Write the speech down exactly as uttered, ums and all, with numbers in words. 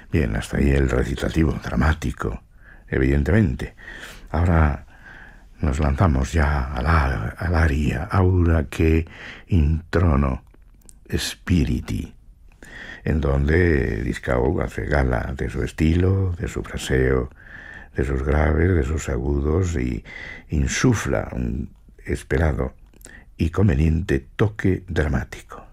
Bien, hasta ahí el recitativo dramático, evidentemente. Ahora nos lanzamos ya al, al aria aura che in trono spiriti, en donde Dieskau hace gala de su estilo, de su fraseo, de sus graves, de sus agudos, y insufla un esperado y conveniente toque dramático.